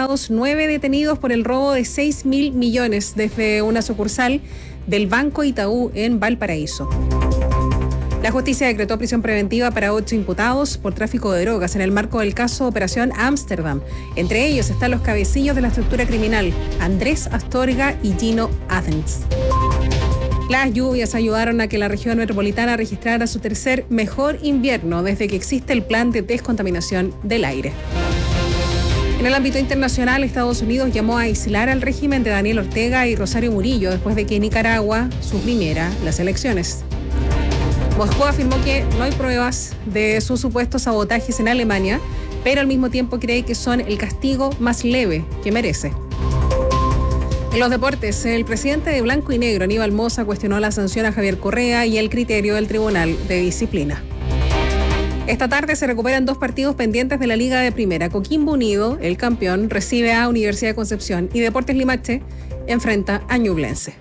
imputados, 9 detenidos por el robo de 6.000 millones desde una sucursal del Banco Itaú en Valparaíso. La justicia decretó prisión preventiva para 8 imputados por tráfico de drogas en el marco del caso Operación Ámsterdam. Entre ellos están los cabecillos de la estructura criminal, Andrés Astorga y Gino Athens. Las lluvias ayudaron a que la región metropolitana registrara su tercer mejor invierno desde que existe el plan de descontaminación del aire. En el ámbito internacional, Estados Unidos llamó a aislar al régimen de Daniel Ortega y Rosario Murillo después de que Nicaragua suprimiera las elecciones. Moscú afirmó que no hay pruebas de sus supuestos sabotajes en Alemania, pero al mismo tiempo cree que son el castigo más leve que merece. En los deportes, el presidente de Blanco y Negro, Aníbal Mosa, cuestionó la sanción a Javier Correa y el criterio del Tribunal de Disciplina. Esta tarde se recuperan 2 partidos pendientes de la Liga de Primera. Coquimbo Unido, el campeón, recibe a Universidad de Concepción y Deportes Limache enfrenta a Ñublense.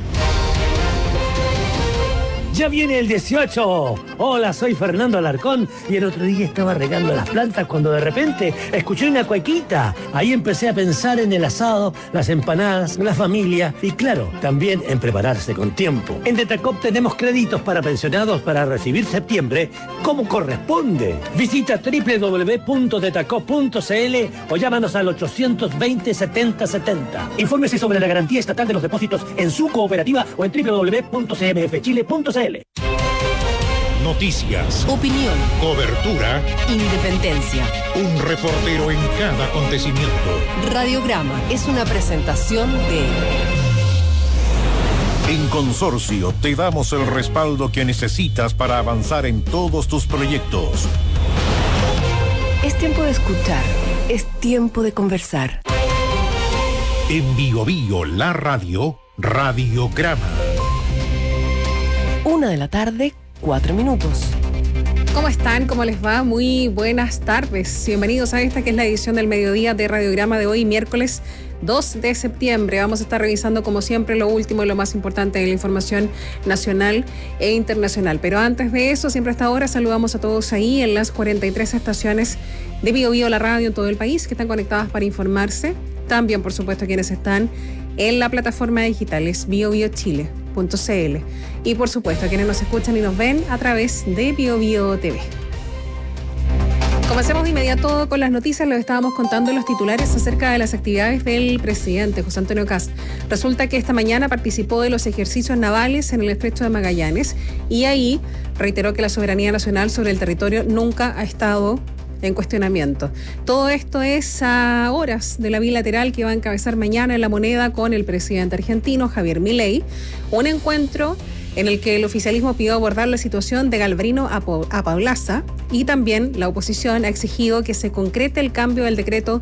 ¡Ya viene el 18! Hola, soy Fernando Alarcón y el otro día estaba regando las plantas cuando de repente escuché una cuequita. Ahí empecé a pensar en el asado, las empanadas, la familia y claro, también en prepararse con tiempo. En Detacop tenemos créditos para pensionados para recibir septiembre como corresponde. Visita www.detacop.cl o llámanos al 820-7070. Infórmese sobre la garantía estatal de los depósitos en su cooperativa o en www.cmfchile.cl. Noticias, opinión, cobertura, independencia. un reportero en cada acontecimiento. Radiograma es una presentación de... En Consorcio te damos el respaldo que necesitas para avanzar en todos tus proyectos. Es tiempo de escuchar, es tiempo de conversar. En Bio Bio, la radio, Radiograma. 1:00 p.m, 4 minutos. ¿Cómo están? ¿Cómo les va? Muy buenas tardes. Bienvenidos a esta que es la edición del mediodía de Radiograma de hoy, miércoles 2 de septiembre. Vamos a estar revisando, como siempre, lo último y lo más importante de la información nacional e internacional. Pero antes de eso, siempre hasta ahora, saludamos a todos ahí en las 43 estaciones de Bio Bio, la radio en todo el país, que están conectadas para informarse. También, por supuesto, quienes están en la plataforma digital, es biobiochile.cl. Y por supuesto, a quienes nos escuchan y nos ven a través de Bio Bio TV. Comencemos de inmediato con las noticias. Les estábamos contando los titulares acerca de las actividades del presidente José Antonio Kast. Resulta que esta mañana participó de los ejercicios navales en el Estrecho de Magallanes y ahí reiteró que la soberanía nacional sobre el territorio nunca ha estado en cuestionamiento. Todo esto es a horas de la bilateral que va a encabezar mañana en La Moneda con el presidente argentino Javier Milei, un encuentro en el que el oficialismo pidió abordar la situación de Galvarino a Paulaza y también la oposición ha exigido que se concrete el cambio del decreto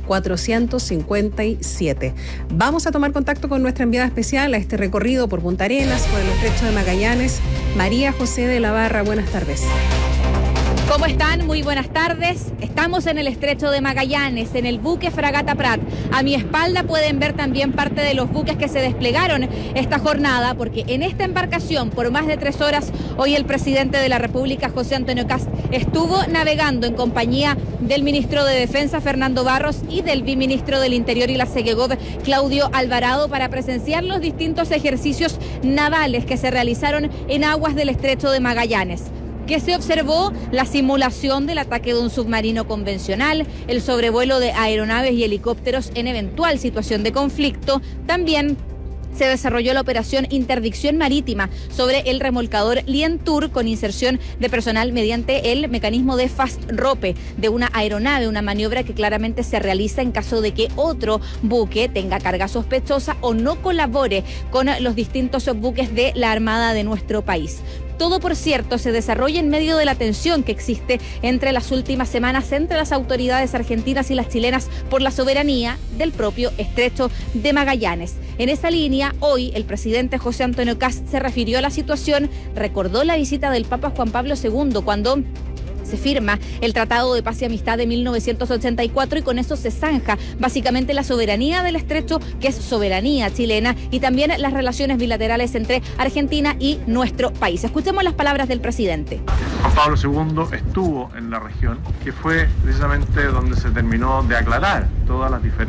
457. Vamos a tomar contacto con nuestra enviada especial a este recorrido por Punta Arenas, por el Estrecho de Magallanes, María José de la Barra. Buenas tardes. ¿Cómo están? Muy buenas tardes. Estamos en el Estrecho de Magallanes, en el buque Fragata Prat. A mi espalda pueden ver también parte de los buques que se desplegaron esta jornada, porque en esta embarcación, por más de 3 horas, hoy el presidente de la República, José Antonio Kast, estuvo navegando en compañía del ministro de Defensa, Fernando Barros, y del viceministro del Interior y la Segegov, Claudio Alvarado, para presenciar los distintos ejercicios navales que se realizaron en aguas del Estrecho de Magallanes. Que se observó la simulación del ataque de un submarino convencional, el sobrevuelo de aeronaves y helicópteros en eventual situación de conflicto. También se desarrolló la operación Interdicción Marítima sobre el remolcador Lientour con inserción de personal mediante el mecanismo de fast rope de una aeronave, una maniobra que claramente se realiza en caso de que otro buque tenga carga sospechosa o no colabore con los distintos buques de la Armada de nuestro país. Todo, por cierto, se desarrolla en medio de la tensión que existe entre las últimas semanas entre las autoridades argentinas y las chilenas por la soberanía del propio Estrecho de Magallanes. En esa línea, hoy el presidente José Antonio Kast se refirió a la situación, recordó la visita del Papa Juan Pablo II cuando se firma el Tratado de Paz y Amistad de 1984 y con eso se zanja básicamente la soberanía del Estrecho, que es soberanía chilena, y también las relaciones bilaterales entre Argentina y nuestro país. Escuchemos las palabras del presidente. Juan Pablo II estuvo en la región, que fue precisamente donde se terminó de aclarar todas las diferencias